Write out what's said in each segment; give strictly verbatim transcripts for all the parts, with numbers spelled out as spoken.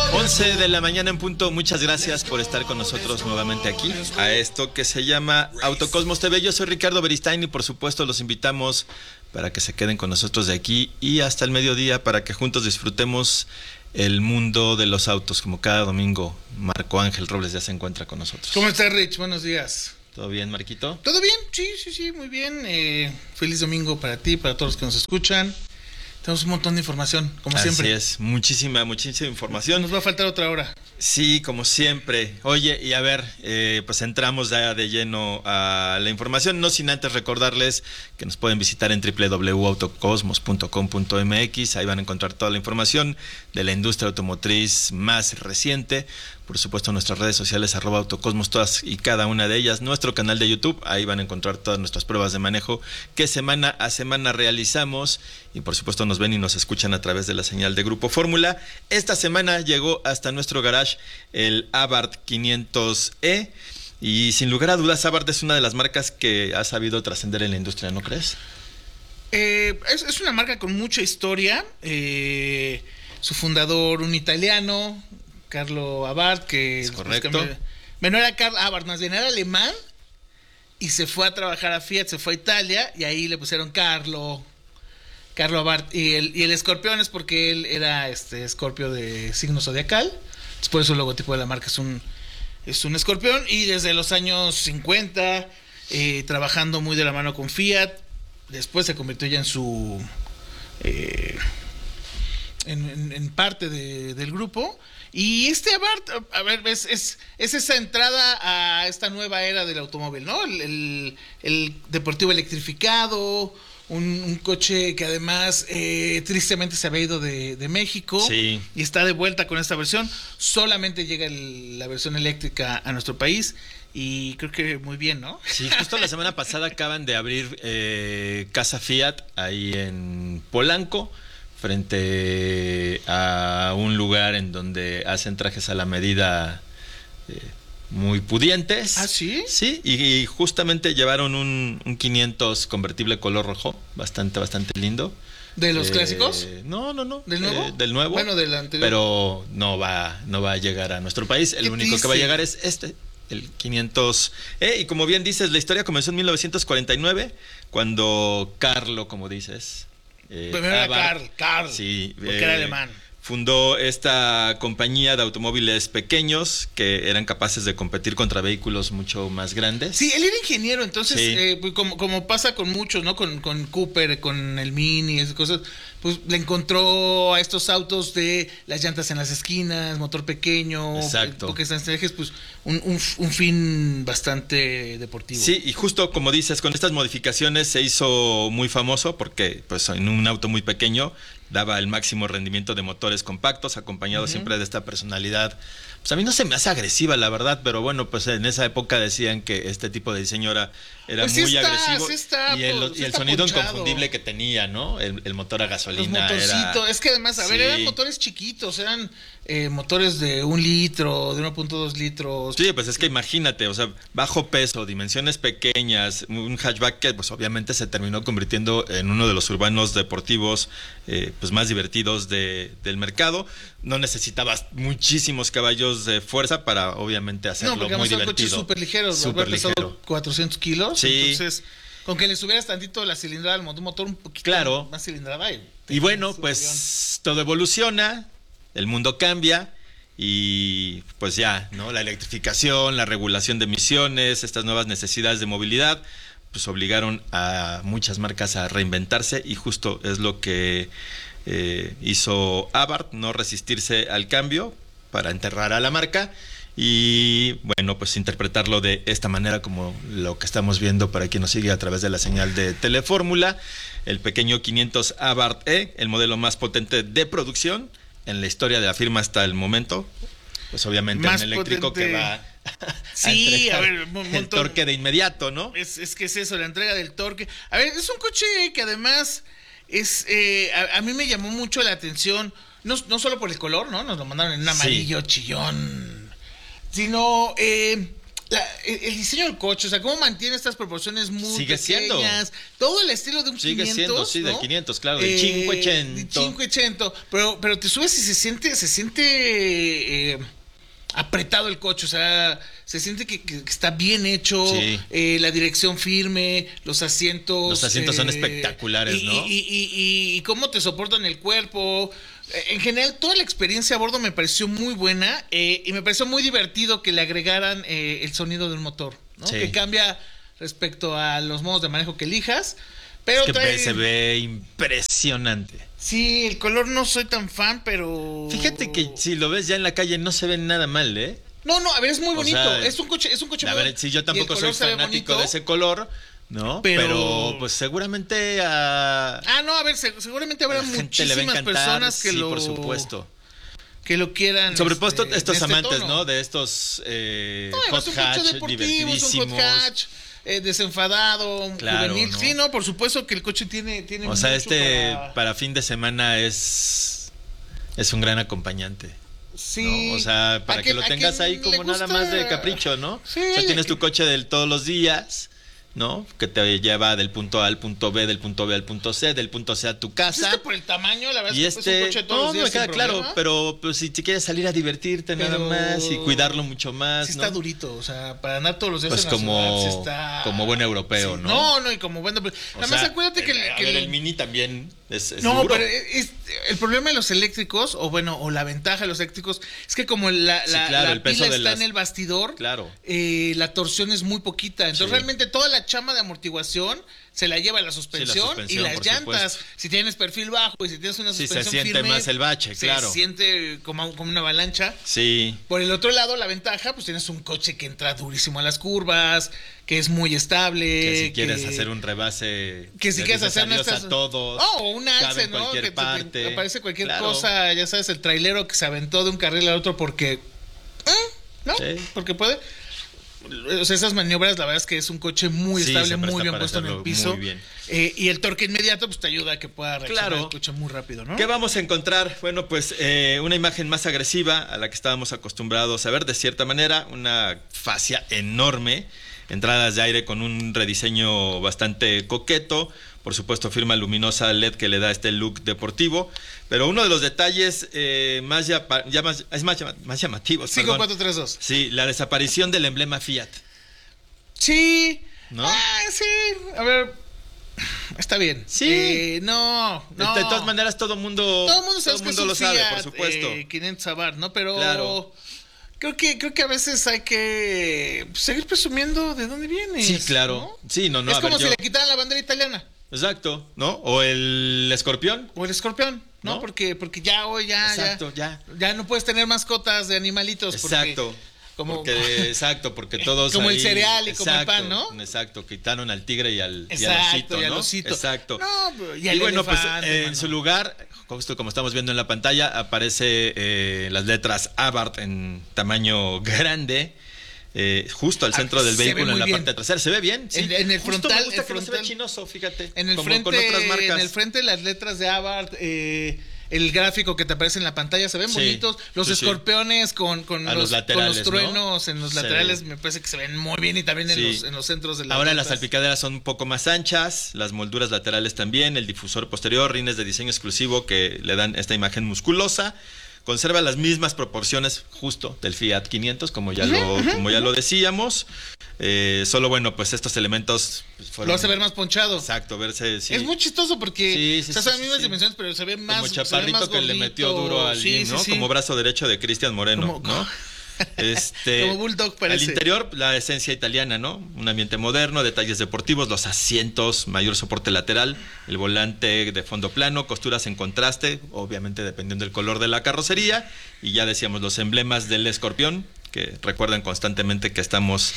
once de la mañana en punto. Muchas gracias por estar con nosotros nuevamente aquí a esto que se llama Autocosmos T V. Yo soy Ricardo Beristain y por supuesto los invitamos para que se queden con nosotros de aquí y hasta el mediodía para que juntos disfrutemos el mundo de los autos. Como cada domingo, Marco Ángel Robles ya se encuentra con nosotros. ¿Cómo estás, Rich? Buenos días. ¿Todo bien, Marquito? ¿Todo bien? Sí, sí, sí, muy bien. Eh, feliz domingo para ti, para todos los que nos escuchan. Tenemos un montón de información, como Así siempre. Así es, muchísima, muchísima información. Nos va a faltar otra hora. Sí, como siempre. Oye, y a ver, eh, pues entramos ya de lleno a la información, no sin antes recordarles que nos pueden visitar en doble u doble u doble u punto autocosmos punto com punto m x. Ahí van a encontrar toda la información de la industria automotriz más reciente. Por supuesto, nuestras redes sociales, arroba autocosmos, todas y cada una de ellas. Nuestro canal de YouTube, ahí van a encontrar todas nuestras pruebas de manejo que semana a semana realizamos. Y por supuesto nos ven y nos escuchan a través de la señal de Grupo Fórmula. Esta semana llegó hasta nuestro garage el Abarth quinientos E. Y sin lugar a dudas, Abarth es una de las marcas que ha sabido trascender en la industria, ¿no crees? Eh, es, es una marca con mucha historia. Eh, su fundador, un italiano, Carlo Abarth, que es correcto. Que, bueno, era Carl Abarth, más bien era alemán y se fue a trabajar a Fiat, se fue a Italia y ahí le pusieron Carlo, Carlo Abarth. Y el, y el escorpión es porque él era este escorpio de signo zodiacal. Es por eso el logotipo de la marca es un, es un escorpión. Y desde los años cincuenta, eh, trabajando muy de la mano con Fiat. Después se convirtió ya en su eh, en, en, en parte de, del grupo. Y este Abarth, a ver, es, es, es esa entrada a esta nueva era del automóvil, ¿no? El, el, el deportivo electrificado, un, un coche que además eh, tristemente se había ido de, de México. Sí. Y está de vuelta con esta versión. Solamente llega el, la versión eléctrica a nuestro país. Y creo que muy bien, ¿no? Sí, justo la semana pasada acaban de abrir eh, Casa Fiat ahí en Polanco, frente a un lugar en donde hacen trajes a la medida eh, muy pudientes. ¿Ah, sí? Sí, y, y justamente llevaron un, un quinientos convertible color rojo, bastante, bastante lindo. ¿De los eh, clásicos? No, no, no. ¿Del nuevo? Eh, del nuevo. Bueno, del anterior. Pero no va, no va a llegar a nuestro país. El único triste. que va a llegar es este, el quinientos E. Y como bien dices, la historia comenzó en mil novecientos cuarenta y nueve, cuando Carlo, como dices... Eh, Primero era Carl, Carl, sí, porque eh, era alemán. Fundó esta compañía de automóviles pequeños que eran capaces de competir contra vehículos mucho más grandes. Sí, él era ingeniero, entonces, sí. eh, pues como, como pasa con muchos, ¿no? Con, con Cooper, con el Mini, esas cosas, pues le encontró a estos autos de las llantas en las esquinas, motor pequeño, exacto, porque están ejes, pues un, un, un fin bastante deportivo. Sí, y justo como dices, con estas modificaciones se hizo muy famoso porque pues en un auto muy pequeño daba el máximo rendimiento de motores compactos, acompañado uh-huh. siempre de esta personalidad. Pues a mí no se me hace agresiva, la verdad, pero bueno, pues en esa época decían que este tipo de diseño era, era pues muy sí está, agresivo. Sí está, y el, pues, y sí el está sonido ponchado. Inconfundible que tenía, ¿no? El, el motor a gasolina. Los motorcitos, era... es que además, a sí. ver, eran motores chiquitos, eran eh, motores de un litro, de uno punto dos litros. Sí, pues es que imagínate, o sea, bajo peso, dimensiones pequeñas, un hatchback que pues obviamente se terminó convirtiendo en uno de los urbanos deportivos eh, pues más divertidos de, del mercado. No necesitabas muchísimos caballos de fuerza para obviamente hacerlo no, porque muy son divertido. Coches súper ligeros, súper ligero. cuatrocientos kilos, sí. Entonces, con que le subieras tantito la cilindrada al motor, un poquito claro. más cilindrada. Y, y bueno, pues avión. Todo evoluciona, el mundo cambia y pues ya, ¿no? La electrificación, la regulación de emisiones, estas nuevas necesidades de movilidad, pues obligaron a muchas marcas a reinventarse y justo es lo que eh, hizo Abarth, no resistirse al cambio para enterrar a la marca y bueno, pues interpretarlo de esta manera como lo que estamos viendo para quien nos sigue a través de la señal de Telefórmula, el pequeño quinientos Abarth E, el modelo más potente de producción en la historia de la firma hasta el momento, pues obviamente más un eléctrico potente. que va sí, a, a ver, un el torque de inmediato, ¿no? Es, es que es eso, la entrega del torque. A ver, es un coche que además es eh, a, a mí me llamó mucho la atención, no, no solo por el color, ¿no? Nos lo mandaron en un amarillo sí. chillón, sino eh, La, el, el diseño del coche, o sea, cómo mantiene estas proporciones muy Sigue siendo. pequeñas, todo el estilo de un Sigue quinientos, siendo, sí, ¿no? del quinientos, claro, del Eh, quinientos. del quinientos, pero, pero te subes y se siente, se siente eh, apretado el coche, o sea, se siente que, que, que está bien hecho, Sí. eh, la dirección firme, los asientos. Los asientos eh, son espectaculares, y, ¿no? Y, y, y, y cómo te soportan el cuerpo. En general, toda la experiencia a bordo me pareció muy buena eh, y me pareció muy divertido que le agregaran eh, el sonido del motor, ¿no? Sí. Que cambia respecto a los modos de manejo que elijas. Pero Es que trae... ve- se ve impresionante. Sí, el color no soy tan fan, pero... Fíjate que si lo ves ya en la calle no se ve nada mal, ¿eh? No, no, a ver, es muy O bonito. sea, es un coche, es un coche A muy ver, si yo y el tampoco soy color se ve fanático bonito, de ese color, ¿no? pero- Pero, pues seguramente a Ah, no, a ver, se- seguramente habrá la gente le va a muchísimas encantar, personas que sí, lo... por supuesto. Que lo quieran. Sobre este, todo estos en este amantes, tono. ¿no? De estos eh, No, hot es un coche hatch deportivo, es un divertidísimos. hot hatch, eh, desenfadado, Claro, juvenil. ¿no? Sí, no, por supuesto que el coche tiene, tiene O sea, mucho este para... para fin de semana es es un gran acompañante. Sí. ¿No? O sea, para A que quien- lo a tengas quien ahí le como nada gusta- más de capricho, ¿no? Sí, o sea, y tienes a tu quien- coche de todos los días, ¿no? Que te lleva del punto A al punto B, del punto B al punto C, del punto C a tu Pues casa. este por el tamaño, la verdad Y es que es un este, coche de todos no, los días me queda sin claro, problema. pero pues si te quieres salir a divertirte nada Pero- más y cuidarlo mucho más, Sí ¿no? está durito, o sea, para andar todos los días Pues en la como- ciudad, sí está... como buen europeo, Sí, ¿no? No, no, y como buen... O Además, sea, acuérdate que... el, el- a que ver, el- el Mini también es, es No, duro. pero es, el problema de los eléctricos, o bueno, o la ventaja de los eléctricos, es que como la, Sí, la, claro, la el peso pila de está las- en el bastidor, Claro. eh, la torsión es muy poquita. Entonces Sí. realmente toda la chama de amortiguación se la lleva la suspensión, suspensión, y las por llantas. supuesto. Si tienes perfil bajo y si tienes una Sí, se suspensión siente firme, más el bache, se claro. siente como, como una avalancha. Sí. Por el otro lado, la ventaja, pues tienes un coche que entra durísimo a las curvas, que es muy estable. Que si quieres que- hacer un rebase, que si le quieres dices hacer adiós nuestras... a todos. Oh, o un cabe alce, en ¿no? cualquier Que te- parte. te aparece cualquier Claro. cosa, ya sabes, el trailero que se aventó de un carril al otro porque... ¿eh? ¿No? Sí. Porque puede. O sea, esas maniobras, la verdad es que es un coche muy Sí, estable, se presta muy bien para puesto en el hacerlo piso. muy bien. Eh, y el torque inmediato, pues te ayuda a que pueda reaccionar Claro. el coche muy rápido, ¿no? ¿Qué vamos a encontrar? Bueno, pues eh, una imagen más agresiva a la que estábamos acostumbrados a ver de cierta manera, una fascia enorme, entradas de aire con un rediseño bastante coqueto, por supuesto firma luminosa L E D que le da este look deportivo, pero uno de los detalles eh, más, ya, ya más, es más, llama- más llamativos, cinco perdón. cuatro tres dos. Sí, la desaparición del emblema Fiat. Sí. ¿No? Ah, sí. A ver. Está bien. Sí. Eh, no, no. De, de todas maneras, todo mundo, Todo el mundo, sabe que es un lo sabe, Fiat, por supuesto. eh, quinientos Abarth, ¿no? Pero Claro. creo que creo que a veces hay que seguir presumiendo de dónde vienes. Sí, claro. ¿no? Sí, no, no. es a ver, como si yo- le quitaran la bandera italiana Exacto, ¿no? O el escorpión. o el escorpión, ¿no? ¿No? Porque porque ya hoy ya Exacto, ya, ya. ya no puedes tener mascotas de animalitos porque- Exacto. como Porque, exacto, porque todos como el ahí- cereal y como el exacto, pan, ¿no? Exacto, quitaron al tigre y al, y al Exacto, osito, y al ¿no? osito. Exacto. No, y y al bueno, pues elefante, eh, en mano. su lugar, justo como estamos viendo en la pantalla, aparece eh, las letras Abarth en tamaño grande. eh, justo al Ah, centro del se ve vehículo, en muy la bien. parte trasera. Se ve bien, sí. En- en el Justo frontal- me gusta el que no se ve frontal- chinoso, fíjate. En el como frente, con otras marcas. en el frente las letras de Abarth, eh, el gráfico que te aparece en la pantalla se ven Sí, bonitos. Los sí, sí. escorpiones con, con, A los, los con laterales, los truenos ¿no? en los Sí. laterales me parece que se ven muy bien y también en, Sí. los, en los centros de las Ahora las llantas. salpicaderas son un poco más anchas, las molduras laterales también, el difusor posterior, rines de diseño exclusivo que le dan esta imagen musculosa. Conserva las mismas proporciones justo del Fiat quinientos, como ya, lo, como ya lo decíamos. Eh, solo bueno, pues estos elementos pues, fueron... Lo hace ver más ponchado. Exacto, verse... Sí. Es muy chistoso porque Sí, sí, o sea, sí, son las mismas sí. dimensiones, pero se ve más. Como se ve chaparrito más que le metió gordito. duro al Sí, gym, sí, ¿no? sí. Como brazo derecho de Cristian Moreno, Como- ¿no? Este, Como Bulldog parece. Al interior, la esencia italiana, ¿no? Un ambiente moderno, detalles deportivos, los asientos, mayor soporte lateral, el volante de fondo plano, costuras en contraste, obviamente dependiendo del color de la carrocería, y ya decíamos los emblemas del escorpión, que recuerdan constantemente que estamos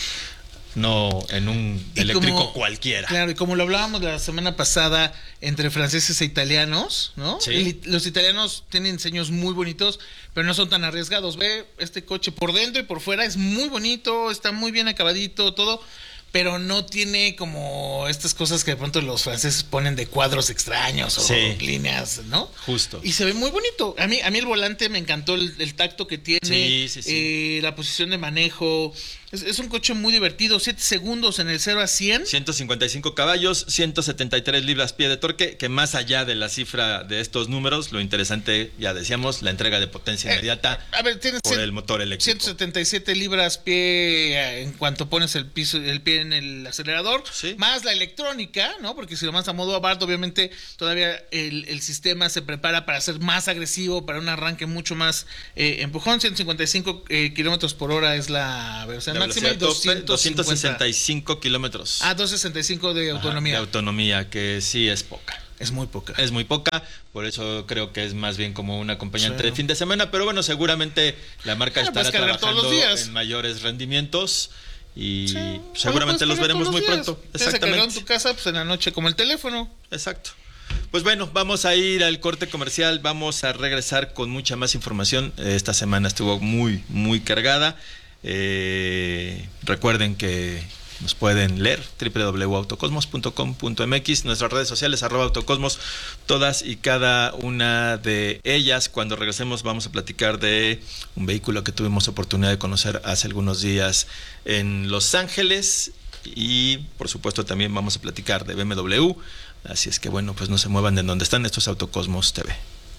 no en un Y eléctrico como- cualquiera. Claro, y como lo hablábamos la semana pasada entre franceses e italianos, ¿no? Sí. El- los italianos tienen diseños muy bonitos, pero no son tan arriesgados. Ve, este coche por dentro y por fuera es muy bonito, está muy bien acabadito, todo. pero no tiene como estas cosas que de pronto los franceses ponen de cuadros extraños o sí. líneas, ¿no? Justo. Y se ve muy bonito. A mí, a mí el volante me encantó el, el tacto que tiene, sí, sí, sí. Eh, la posición de manejo. Es, es un coche muy divertido. siete segundos en el cero a cien. ciento cincuenta y cinco caballos, ciento setenta y tres libras-pie de torque, que más allá de la cifra de estos números, lo interesante, ya decíamos, la entrega de potencia Eh, inmediata a ver, tienes por el motor eléctrico. ciento setenta y siete libras-pie en cuanto pones el piso, el pie en el acelerador, sí. más la electrónica, ¿no? Porque si lo mandas a modo Abarth, obviamente todavía el, el sistema se prepara para ser más agresivo, para un arranque mucho más eh, empujón. ciento cincuenta y cinco eh, kilómetros por hora es la velocidad La máxima. velocidad Y tope, doscientos sesenta y cinco kilómetros. Ah, doscientos sesenta y cinco de autonomía. Ajá, de autonomía, que sí es poca. Es muy poca. Es muy poca, por eso creo que es más bien como un acompañante Sí. de fin de semana, pero bueno, seguramente la marca Bueno, estará puedes cargar todos trabajando los días. en mayores rendimientos y Sí. seguramente Bueno, los puedes veremos cargar muy todos los pronto. días. Tienes que cargar en tu casa, pues en la noche, como el teléfono. Exacto. Pues bueno, vamos a ir al corte comercial, vamos a regresar con mucha más información. Esta semana estuvo muy, muy cargada. Eh, recuerden que nos pueden leer doble u doble u doble u punto autocosmos punto com punto m x, nuestras redes sociales arroba autocosmos, todas y cada una de ellas. Cuando regresemos vamos a platicar de un vehículo que tuvimos oportunidad de conocer hace algunos días en Los Ángeles y por supuesto también vamos a platicar de B M W. Así es que bueno, pues no se muevan de donde están. Esto es Autocosmos T V.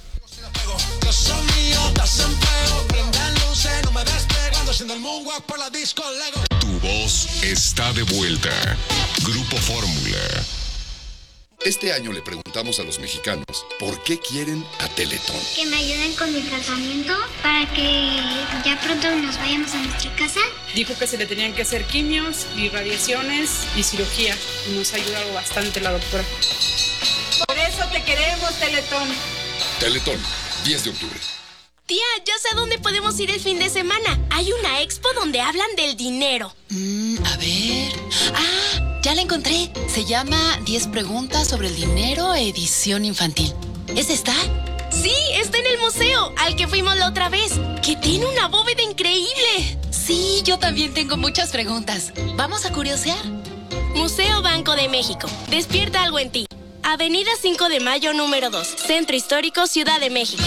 Tu voz está de vuelta. Grupo Fórmula. Este año le preguntamos a los mexicanos por qué quieren a Teletón. Que me ayuden con mi tratamiento para que ya pronto nos vayamos a nuestra casa. Dijo que se le tenían que hacer quimios, irradiaciones y cirugía. Nos ha ayudado bastante la doctora. Por eso te queremos, Teletón. Teletón, diez de octubre. Tía, ya sé a dónde podemos ir el fin de semana. Hay una expo donde hablan del dinero. Mm, a ver... Ah, ya la encontré. Se llama diez preguntas sobre el dinero, edición infantil. ¿Es esta? Sí, está en el museo, al que fuimos la otra vez, que tiene una bóveda increíble. Sí, yo también tengo muchas preguntas. ¿Vamos a curiosear? Museo Banco de México. Despierta algo en ti. Avenida cinco de Mayo, número dos. Centro Histórico, Ciudad de México.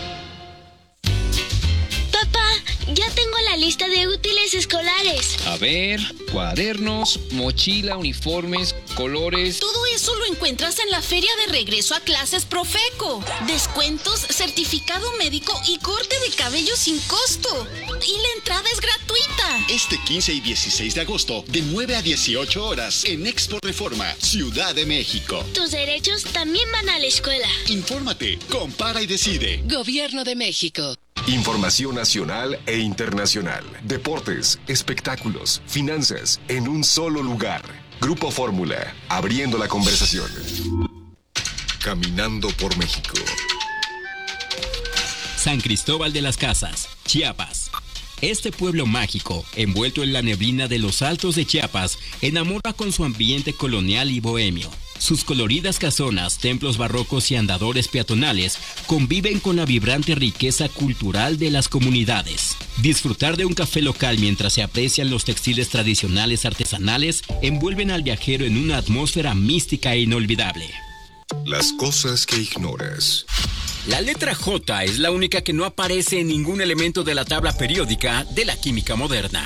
Papá, ya tengo la lista de útiles escolares. A ver, cuadernos, mochila, uniformes, colores. Todo eso lo encuentras en la feria de regreso a clases Profeco. Descuentos, certificado médico y corte de cabello sin costo. Y la entrada es gratuita. Este quince y dieciséis de agosto, de nueve a dieciocho horas, en Expo Reforma, Ciudad de México. Tus derechos también van a la escuela. Infórmate, compara y decide. Gobierno de México. Información nacional e internacional. Deportes, espectáculos, finanzas, en un solo lugar. Grupo Fórmula, abriendo la conversación. Caminando por México. San Cristóbal de las Casas, Chiapas. Este pueblo mágico, envuelto en la neblina de los altos de Chiapas, enamora con su ambiente colonial y bohemio. Sus coloridas casonas, templos barrocos y andadores peatonales conviven con la vibrante riqueza cultural de las comunidades. Disfrutar de un café local mientras se aprecian los textiles tradicionales artesanales envuelven al viajero en una atmósfera mística e inolvidable. Las cosas que ignoras. La letra J es la única que no aparece en ningún elemento de la tabla periódica de la química moderna.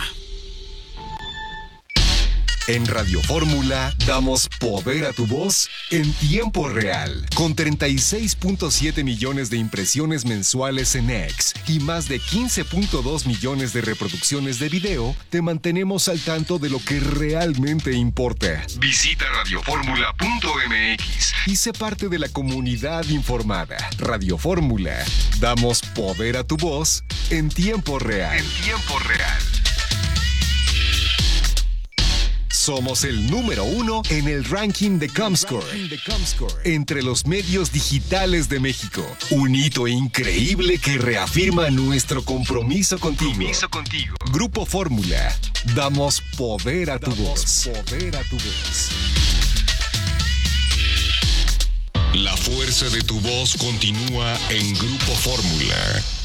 En Radio Fórmula damos poder a tu voz en tiempo real. Con treinta y seis punto siete millones de impresiones mensuales en X y más de quince punto dos millones de reproducciones de video, te mantenemos al tanto de lo que realmente importa. Visita radioformula punto m x y sé parte de la comunidad informada. Radio Fórmula, damos poder a tu voz en tiempo real. En tiempo real. Somos el número uno en el ranking de Comscore, entre los medios digitales de México. Un hito increíble que reafirma nuestro compromiso contigo. Compromiso contigo. Grupo Fórmula, damos poder a tu voz. Poder a tu voz. La fuerza de tu voz continúa en Grupo Fórmula.